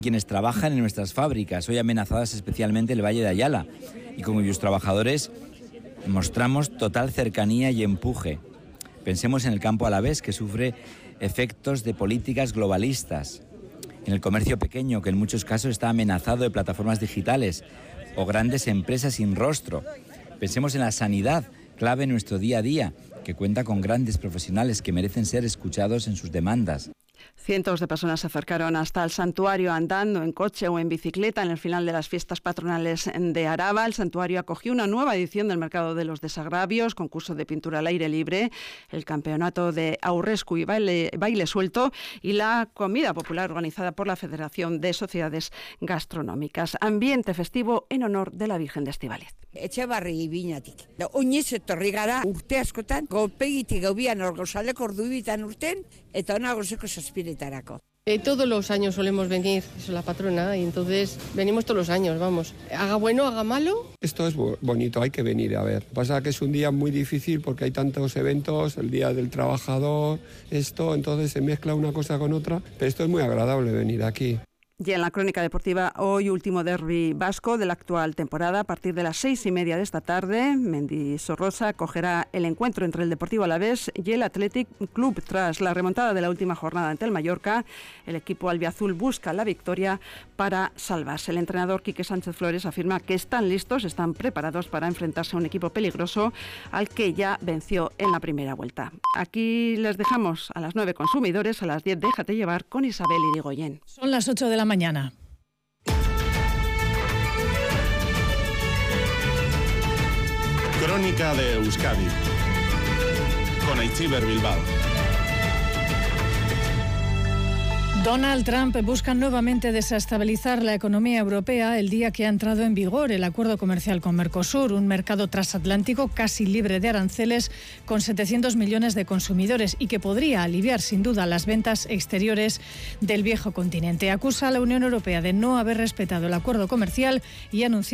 Quienes trabajan en nuestras fábricas, hoy amenazadas especialmente el Valle de Ayala, y con cuyos trabajadores mostramos total cercanía y empuje. Pensemos en el campo alavés, que sufre efectos de políticas globalistas, en el comercio pequeño, que en muchos casos está amenazado de plataformas digitales, o grandes empresas sin rostro. Pensemos en la sanidad, clave en nuestro día a día, que cuenta con grandes profesionales que merecen ser escuchados en sus demandas. Cientos de personas se acercaron hasta el santuario andando, en coche o en bicicleta en el final de las fiestas patronales de Araba. El santuario acogió una nueva edición del Mercado de los Desagravios, concurso de pintura al aire libre, el campeonato de aurresku y baile suelto y la comida popular organizada por la Federación de Sociedades Gastronómicas. Ambiente festivo en honor de la Virgen de Estíbaliz. Etxebarri ibinatik. Oinez etorri gara urte askotan, golpegitik gaubian orgozaleko ordubitan urten, eta ona gozeko zazpiretarako. Todos los años solemos venir, es la patrona, y entonces venimos todos los años, vamos. Haga bueno, haga malo. Esto es bonito, hay que venir a ver. Pasa que es un día muy difícil porque hay tantos eventos, el Día del Trabajador, entonces se mezcla una cosa con otra, pero esto es muy agradable venir aquí. Y en la crónica deportiva, hoy último derbi vasco de la actual temporada. A partir de las 6:30 de esta tarde, Mendizorroza acogerá el encuentro entre el Deportivo Alavés y el Athletic Club. Tras la remontada de la última jornada ante el Mallorca, el equipo albiazul busca la victoria para salvarse. El entrenador Quique Sánchez Flores afirma que están listos, están preparados para enfrentarse a un equipo peligroso al que ya venció en la primera vuelta. Aquí les dejamos a las 9 consumidores, a las 10 déjate llevar con Isabel Irigoyen. Son las 8 de la mañana. Crónica de Euskadi con Aitziber Bilbao. Donald Trump busca nuevamente desestabilizar la economía europea el día que ha entrado en vigor el acuerdo comercial con Mercosur, un mercado transatlántico casi libre de aranceles con 700 millones de consumidores y que podría aliviar sin duda las ventas exteriores del viejo continente. Acusa a la Unión Europea de no haber respetado el acuerdo comercial y anunció